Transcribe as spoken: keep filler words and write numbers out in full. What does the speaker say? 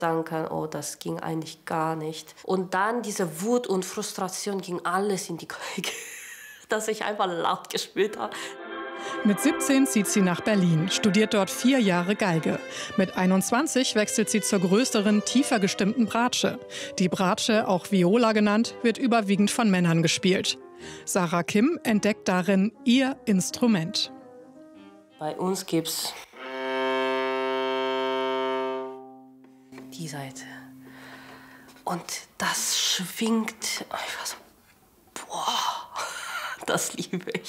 Danke, oh, das ging eigentlich gar nicht. Und dann diese Wut und Frustration ging alles in die Geige, dass ich einfach laut gespielt habe. Mit siebzehn zieht sie nach Berlin, studiert dort vier Jahre Geige. Mit einundzwanzig wechselt sie zur größeren, tiefer gestimmten Bratsche. Die Bratsche, auch Viola genannt, wird überwiegend von Männern gespielt. Sarah Kim entdeckt darin ihr Instrument. Bei uns gibt's die Seite. Und das schwingt. Ich war so, boah, das liebe ich.